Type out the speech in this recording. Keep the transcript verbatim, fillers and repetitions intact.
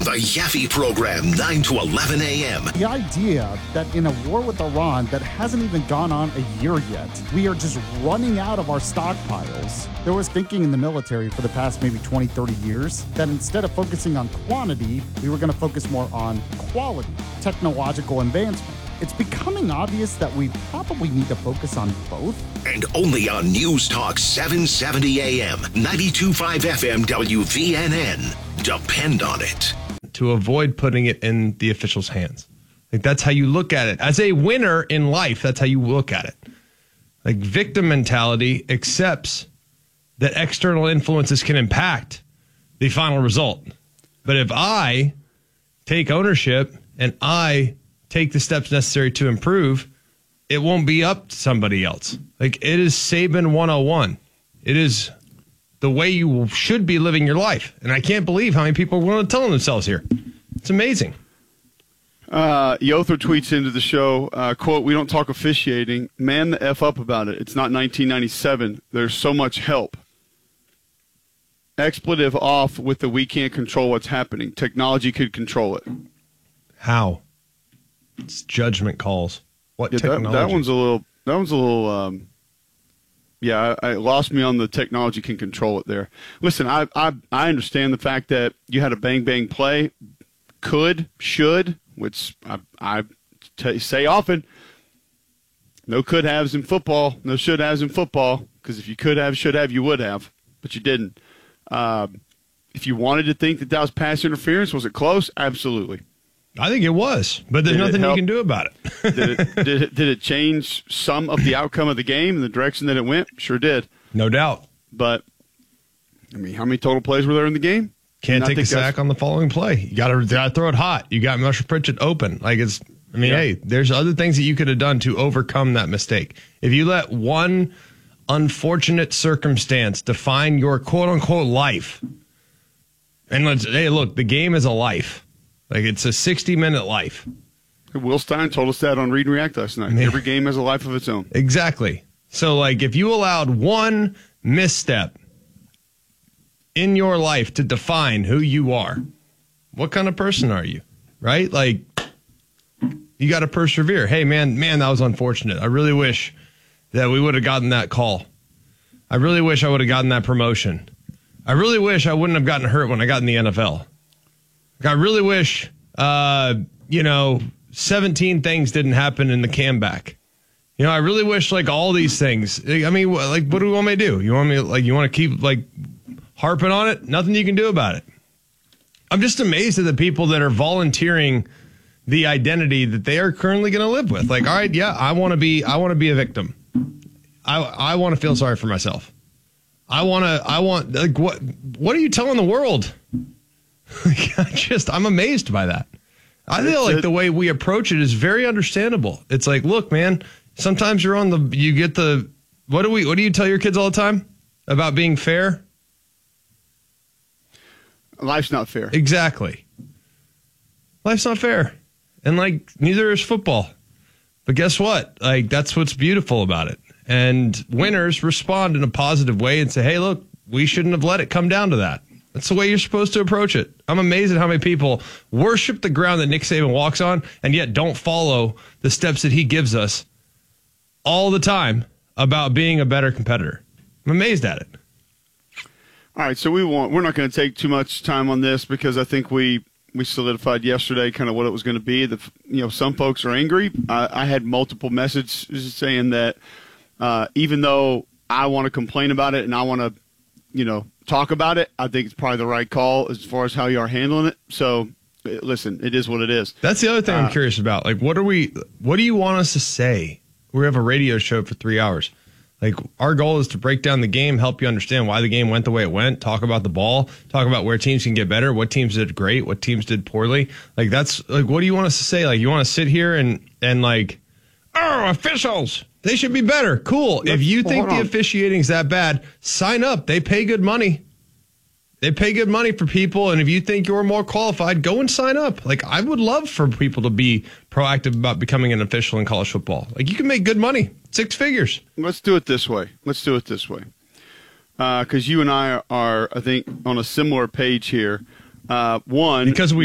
The Yaffe Program, nine to eleven a.m. The idea that in a war with Iran that hasn't even gone on a year yet, we are just running out of our stockpiles. There was thinking in the military for the past maybe twenty, thirty years that instead of focusing on quantity, we were going to focus more on quality, technological advancement. It's becoming obvious that we probably need to focus on both. And only on News Talk seven seventy a.m., ninety-two point five F M W V N N. Depend on it. To avoid putting it in the officials' hands. Like, that's how you look at it. As a winner in life, that's how you look at it. Like, victim mentality accepts that external influences can impact the final result. But if I take ownership and I take the steps necessary to improve, it won't be up to somebody else. Like, it is Saban one oh one. It is the way you should be living your life. And I can't believe how many people are willing to tell themselves here. It's amazing. Uh, Yother tweets into the show, uh, quote, "We don't talk officiating. Man the F up about it. It's not nineteen ninety-seven. There's so much help." Expletive off with the "we can't control what's happening. Technology could control it." How? It's judgment calls. What yeah, technology? That, that one's a little, that one's a little, um, yeah, I, I lost me on the technology can control it there. Listen, I, I I understand the fact that you had a bang-bang play, could, should, which I, I t- say often, no could-haves in football, no should-haves in football, because if you could have, should have, you would have, but you didn't. Uh, if you wanted to think that that was pass interference, was it close? Absolutely. I think it was, but there's did nothing you help, can do about it. did, it, did, it, did it change some of the outcome of the game and the direction that it went? Sure did. No doubt. But, I mean, how many total plays were there in the game? Can't take a sack on the following play. You got to throw it hot. You got Marshall Pritchett open. Like, it's, I mean, yeah. Hey, there's other things that you could have done to overcome that mistake. If you let one unfortunate circumstance define your quote-unquote life, and let's, hey, look, the game is a life. Like, it's a sixty-minute life. Will Stein told us that on Read and React last night. Every game has a life of its own. Exactly. So, like, if you allowed one misstep in your life to define who you are, what kind of person are you? Right? Like, you got to persevere. Hey, man, man, that was unfortunate. I really wish that we would have gotten that call. I really wish I would have gotten that promotion. I really wish I wouldn't have gotten hurt when I got in the N F L. I really wish, uh, you know, seventeen things didn't happen in the comeback. You know, I really wish, like, all these things. I mean, like, what do you want me to do? You want me, like, you want to keep, like, harping on it? Nothing you can do about it. I'm just amazed at the people that are volunteering the identity that they are currently going to live with. Like, all right, yeah, I want to be, I want to be a victim. I, I want to feel sorry for myself. I want to, I want, like, what, what are you telling the world? I just, I'm amazed by that. I feel like the way we approach it is very understandable. It's like, look, man, sometimes you're on the, you get the, what do we, what do you tell your kids all the time about being fair? Life's not fair. Exactly. Life's not fair. And, like, neither is football. But guess what? Like, that's what's beautiful about it. And winners respond in a positive way and say, hey, look, we shouldn't have let it come down to that. That's the way you're supposed to approach it. I'm amazed at how many people worship the ground that Nick Saban walks on and yet don't follow the steps that he gives us all the time about being a better competitor. I'm amazed at it. All right, so we want, we're not going to take too much time on this because I think we, we solidified yesterday kind of what it was going to be. The, you know, some folks are angry. I, I had multiple messages saying that uh, even though I want to complain about it and I want to, you know, talk about it, I think it's probably the right call as far as how you are handling it. So, listen, it is what it is. That's the other thing uh, I'm curious about. Like, what are we? What do you want us to say? We have a radio show for three hours. Like, our goal is to break down the game, help you understand why the game went the way it went, talk about the ball, talk about where teams can get better, what teams did great, what teams did poorly. Like, that's like, what do you want us to say? Like, you want to sit here and and like, oh, officials, they should be better. Cool. Let's, if you well, think the officiating's that bad, sign up. They pay good money. They pay good money for people, and if you think you're more qualified, go and sign up. Like, I would love for people to be proactive about becoming an official in college football. Like, you can make good money, six figures. Let's do it this way. Let's do it this way. Because uh, you and I are, I think, on a similar page here. Uh, one, because we